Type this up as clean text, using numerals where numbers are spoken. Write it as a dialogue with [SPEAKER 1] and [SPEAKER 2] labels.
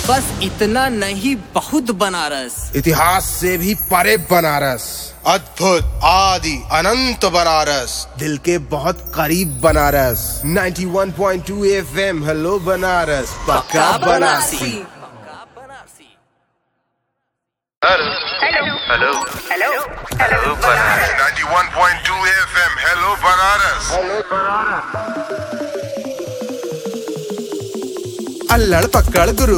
[SPEAKER 1] बस इतना नहीं, बहुत बनारस।
[SPEAKER 2] इतिहास से भी परे बनारस,
[SPEAKER 3] अद्भुत आदि अनंत बनारस,
[SPEAKER 2] दिल के बहुत करीब बनारस। 91.2 FM, हेलो बनारस, पक्का Banarasi.
[SPEAKER 4] Hello hello hello hello Banaras.
[SPEAKER 3] 91.2 FM, hello Banaras.
[SPEAKER 2] अल्लड़ पकड़ गुरु